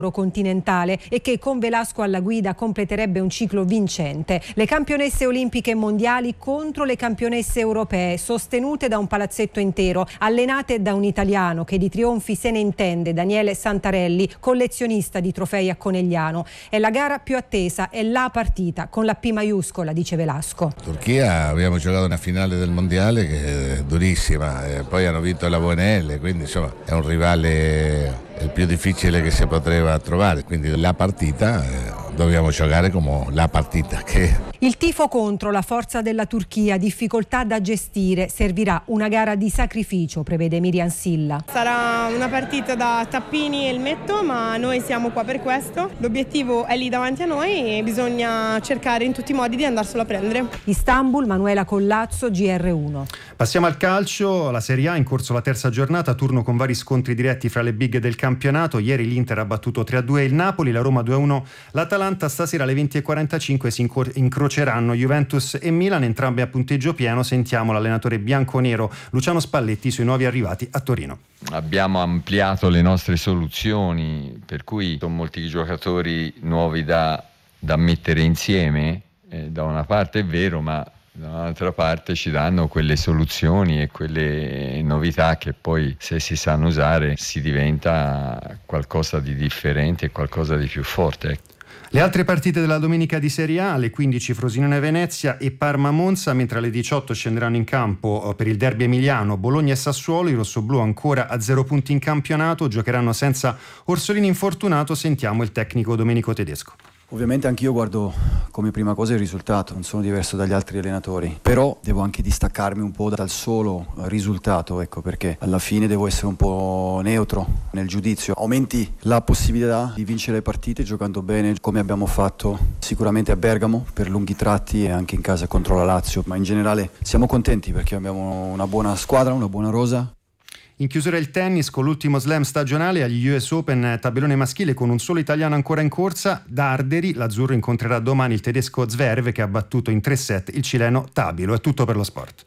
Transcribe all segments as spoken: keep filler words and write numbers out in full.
continentale e che con Velasco alla guida completerebbe un ciclo vincente. Le campionesse olimpiche mondiali contro le campionesse europee, sostenute da un palazzetto intero, allenate da un italiano che di trionfi se ne intende, Daniele Santarelli, collezionista di trofei a Conegliano. È la gara più attesa, è la partita con la P maiuscola, dice Velasco. Turchia, abbiamo giocato una finale del mondiale che è durissima, e poi hanno vinto la V N L, quindi insomma è un rivale il più difficile che si poteva trovare, quindi la partita eh, dobbiamo giocare come la partita che il tifo contro la forza della Turchia, difficoltà da gestire, servirà una gara di sacrificio, prevede Miriam Silla. Sarà una partita da tappini e elmetto, ma noi siamo qua per questo. L'obiettivo è lì davanti a noi e bisogna cercare in tutti i modi di andarselo a prendere. Istanbul, Manuela Collazzo, G R uno. Passiamo al calcio, la Serie A, in corso la terza giornata, turno con vari scontri diretti fra le big del campionato. Ieri l'Inter ha battuto tre a due il Napoli, la Roma due a uno l'Atalanta. Stasera alle venti e quarantacinque si incroceranno Juventus e Milan, entrambe a punteggio pieno. Sentiamo l'allenatore bianconero Luciano Spalletti sui nuovi arrivati a Torino. Abbiamo ampliato le nostre soluzioni, per cui sono molti giocatori nuovi da, da mettere insieme. Eh, da una parte è vero, ma dall'altra parte ci danno quelle soluzioni e quelle novità che poi, se si sanno usare, si diventa qualcosa di differente e qualcosa di più forte. Le altre partite della domenica di Serie A: alle quindici Frosinone-Venezia e Parma-Monza, mentre alle diciotto scenderanno in campo per il derby emiliano Bologna e Sassuolo. I rossoblù ancora a zero punti in campionato, giocheranno senza Orsolini infortunato. Sentiamo il tecnico Domenico Tedesco. Ovviamente anch'io guardo come prima cosa il risultato, non sono diverso dagli altri allenatori, però devo anche distaccarmi un po' dal solo risultato, ecco, perché alla fine devo essere un po' neutro nel giudizio. Aumenti la possibilità di vincere le partite giocando bene, come abbiamo fatto sicuramente a Bergamo per lunghi tratti e anche in casa contro la Lazio, ma in generale siamo contenti perché abbiamo una buona squadra, una buona rosa. In chiusura il tennis con l'ultimo slam stagionale agli U S Open tabellone maschile con un solo italiano ancora in corsa. Da Arderi l'azzurro incontrerà domani il tedesco Zverev, che ha battuto in tre set il cileno Tabilo. È tutto per lo sport.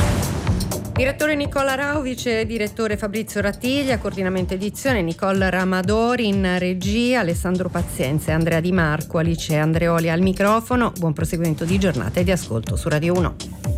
Direttore Nicola Rauvice, direttore Fabrizio Rattiglia, coordinamento edizione Nicole Ramadori, in regia Alessandro Pazienza e Andrea Di Marco, Alice Andreoli al microfono. Buon proseguimento di giornata e di ascolto su Radio uno.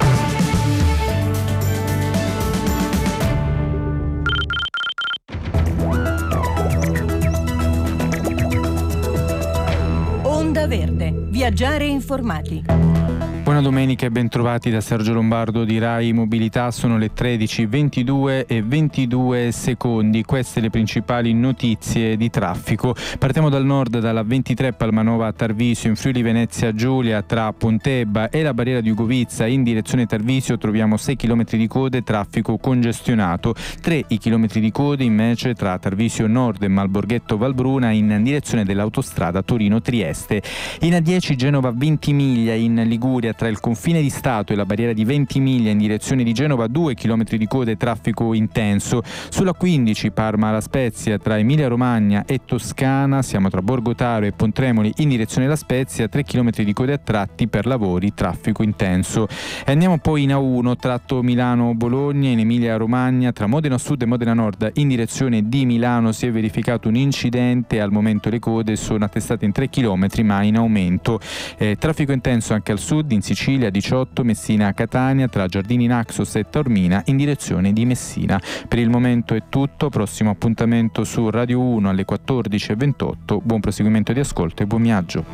Verde. Viaggiare informati. Buona domenica e bentrovati da Sergio Lombardo di Rai Mobilità. Sono le tredici ventidue e ventidue secondi. Queste le principali notizie di traffico. Partiamo dal nord, dalla ventitré Palmanova a Tarvisio, in Friuli Venezia Giulia tra Pontebba e la barriera di Ugovizza in direzione Tarvisio troviamo sei chilometri di code, traffico congestionato. tre i chilometri di code invece tra Tarvisio Nord e Malborghetto Valbruna in direzione dell'autostrada Torino-Trieste. In A dieci Genova Ventimiglia in Liguria tra il confine di Stato e la barriera di Ventimiglia in direzione di Genova due chilometri di code, traffico intenso. Sulla quindici Parma La Spezia tra Emilia Romagna e Toscana, siamo tra Borgotaro e Pontremoli in direzione La Spezia, tre chilometri di code a tratti per lavori, traffico intenso. E andiamo poi in A uno tratto Milano-Bologna in Emilia Romagna tra Modena Sud e Modena Nord in direzione di Milano si è verificato un incidente, al momento le code sono attestate in tre chilometri ma in aumento. Eh, traffico intenso anche al sud, in Sicilia diciotto Messina-Catania tra Giardini Naxos e Taormina in direzione di Messina. Per il momento è tutto, prossimo appuntamento su Radio uno alle quattordici e ventotto. Buon proseguimento di ascolto e buon viaggio.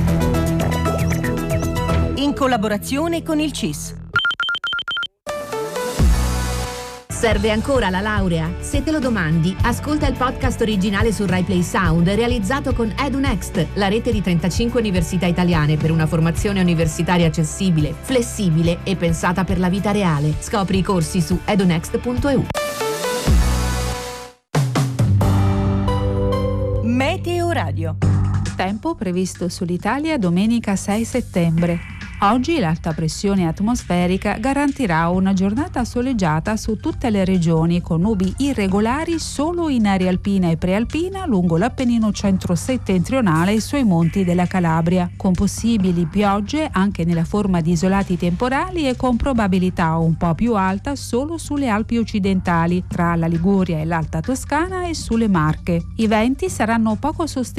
In collaborazione con il C I S. Serve ancora la laurea? Se te lo domandi, ascolta il podcast originale su Rai Play Sound realizzato con EduNext, la rete di trentacinque università italiane per una formazione universitaria accessibile, flessibile e pensata per la vita reale. Scopri i corsi su edunext punto e u. Meteo Radio. Tempo previsto sull'Italia domenica sei settembre. Oggi l'alta pressione atmosferica garantirà una giornata soleggiata su tutte le regioni, con nubi irregolari solo in area alpina e prealpina lungo l'Appennino centro-settentrionale e sui monti della Calabria, con possibili piogge anche nella forma di isolati temporali e con probabilità un po' più alta solo sulle Alpi occidentali, tra la Liguria e l'Alta Toscana e sulle Marche. I venti saranno poco sostenuti